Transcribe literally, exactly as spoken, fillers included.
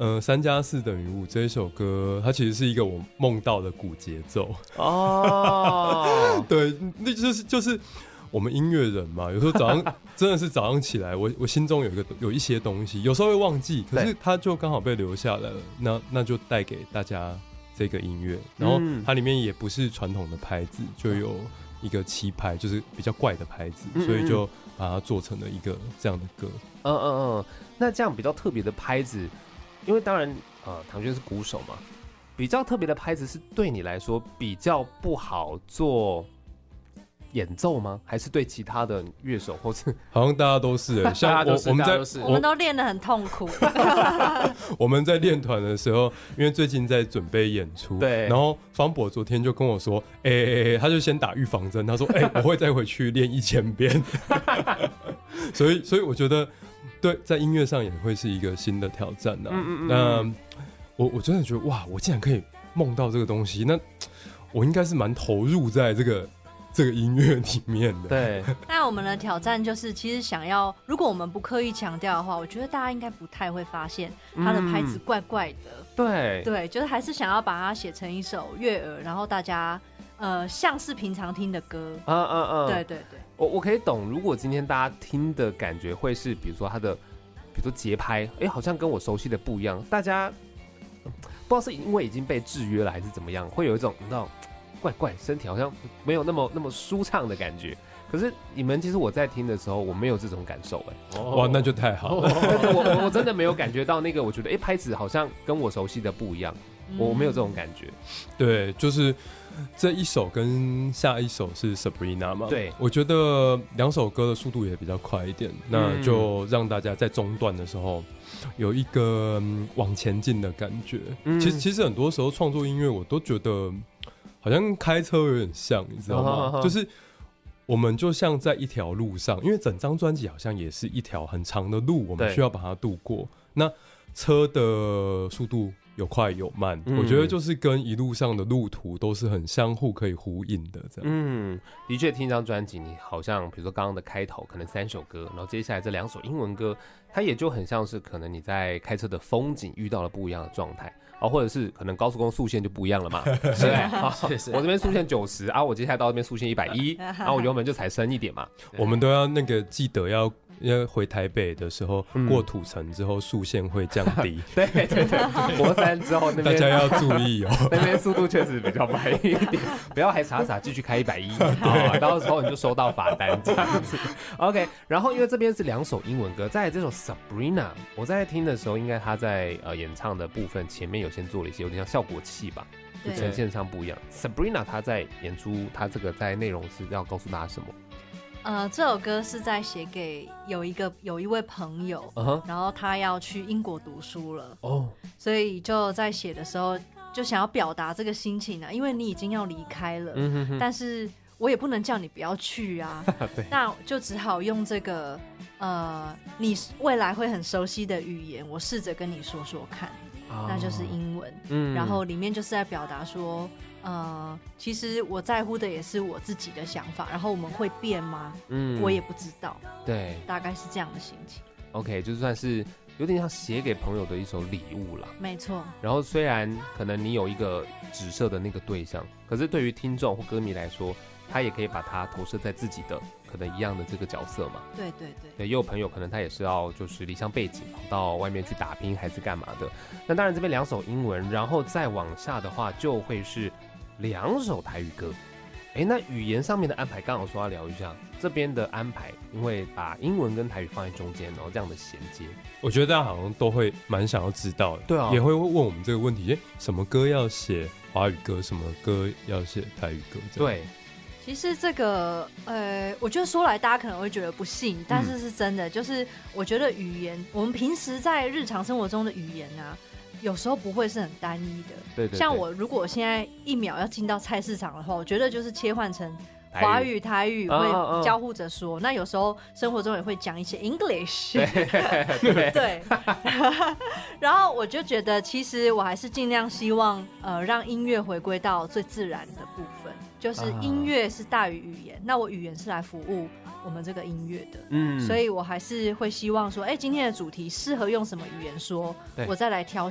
呃，三加四等于五这一首歌，它其实是一个我梦到的鼓节奏哦。对，那就是就是我们音乐人嘛，有时候早上真的是早上起来，我我心中有一个有一些东西，有时候会忘记，可是它就刚好被留下来了，那那就带给大家这个音乐，然后它里面也不是传统的拍子，就有一个七拍，就是比较怪的拍子，嗯嗯嗯，所以就把它做成了一个这样的歌。 嗯嗯嗯，那这样比较特别的拍子。因为当然，呃，唐娟是鼓手嘛，比较特别的拍子是对你来说比较不好做演奏吗？还是对其他的乐手，或是好像大家都是、欸，像我我们在我们都练得很痛苦。 我们在练团的时候，因为最近在准备演出， 对， 然后方博昨天就跟我说，哎、欸欸欸，他就先打预防针，他说，哎、欸，我会再回去练一千遍。所以，所以我觉得。对，在音乐上也会是一个新的挑战呐、啊。嗯嗯嗯那我我真的觉得哇，我竟然可以梦到这个东西，那我应该是蛮投入在这个这个音乐里面的。 对。 那我们的挑战就是，其实想要，如果我们不刻意强调的话，我觉得大家应该不太会发现它的拍子怪怪的。嗯、 对。 对，就是还是想要把它写成一首悦耳，然后大家呃像是平常听的歌。嗯嗯嗯。对对对。 我我可以懂，如果今天大家听的感觉会是，比如说它的，比如说节拍，哎，好像跟我熟悉的不一样，大家、嗯、不知道是因为已经被制约了，还是怎么样，会有一种你知道怪怪，身体好像没有那么那么舒畅的感觉。可是你们其实我在听的时候，我没有这种感受，哎、 哦，哇，那就太好了。 我我真的没有感觉到那个，我觉得哎拍子好像跟我熟悉的不一样，嗯、我没有这种感觉。 对，就是。这一首跟下一首是 Sabrina 嘛？ 对， 我觉得两首歌的速度也比较快一点，那就让大家在中段的时候有一个、嗯、往前进的感觉。嗯、其实，其实很多时候创作音乐，我都觉得好像开车有点像，你知道吗？哦、就是我们就像在一条路上，因为整张专辑好像也是一条很长的路，我们需要把它度过。那车的速度。有快有慢、嗯，我觉得就是跟一路上的路途都是很相互可以呼应的这样。 嗯，的确，听一张专辑，你好像比如说刚刚的开头可能三首歌，然后接下来这两首英文歌，它也就很像是可能你在开车的风景遇到了不一样的状态。哦，或者是可能高速公路速线就不一样了嘛，对不对？我这边速线九十啊，我接下来到这边速线一百一，然后我油门就踩深一点嘛。 我们都要那个记得要。因为回台北的时候，嗯、过土城之后速线会降低。 对对对，国三之后那边大家要注意哦， 那边速度确实比较慢一点，不要还傻傻继续开一百一啊，到时候你就收到罚单这样子。OK， 然后因为这边是两首英文歌，在这首 Sabrina， 我在听的时候，应该他在呃演唱的部分前面有先做了一些有点像效果器吧，就呈现上不一样。Sabrina 他在演出，他这个在内容是要告诉大家什么？ 呃，这首歌是在写给有一个有一位朋友， uh-huh. 然后他要去英国读书了，哦、oh. ，所以就在写的时候就想要表达这个心情啊，因为你已经要离开了，嗯、哼哼但是我也不能叫你不要去啊，那就只好用这个呃你未来会很熟悉的语言，我试着跟你说说看， oh. 那就是英文，嗯，然后里面就是在表达说。呃，其实我在乎的也是我自己的想法，然后我们会变吗？嗯，我也不知道。 对， 大概是这样的心情。 OK， 就算是有点像写给朋友的一首礼物啦。 没错。然后虽然可能你有一个指涉的那个对象，可是对于听众或歌迷来说，他也可以把它投射在自己的可能一样的这个角色嘛。 对对对。 对，也有朋友可能他也是要就是离乡背景到外面去打拼还是干嘛的。那当然这边两首英文，然后再往下的话就会是。两首台语歌，哎，那语言上面的安排，刚好说要聊一下这边的安排，因为把英文跟台语放在中间，然后这样的衔接， 我觉得大家好像都会蛮想要知道的， 对啊， 也会问我们这个问题，哎，什么歌要写华语歌，什么歌要写台语歌？ 对， 其实这个，呃，我觉得说来大家可能会觉得不信，但是是真的，嗯、就是我觉得语言，我们平时在日常生活中的语言啊。有时候不会是很单一的， 对对对， 像我如果现在一秒要进到菜市场的话，我觉得就是切换成华语、台语会交互着说。哦哦哦那有时候生活中也会讲一些 English， 对, 对然后我就觉得，其实我还是尽量希望，呃，让音乐回归到最自然的部分，就是音乐是大于语言，那我语言是来服务我们这个音乐的，嗯，所以我还是会希望说，哎，今天的主题适合用什么语言说，我再来挑